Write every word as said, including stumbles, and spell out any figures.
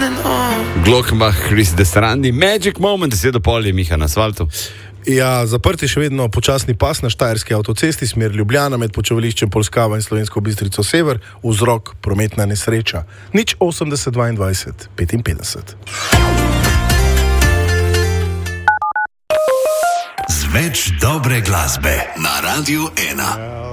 Glockenbach, Chris Desarandi, Magic Moment, deset do pol je Miha na asfaltu. Ja, zaprt je še vedno počasni pas na štajerski avtocesti smer Ljubljana med počivališčem Polskava in Slovensko Bistrico Sever, vzrok prometna nesreča. Nič osemdeset dvaindvajset petinpetdeset. Zveč dobre glasbe na Radiu ena.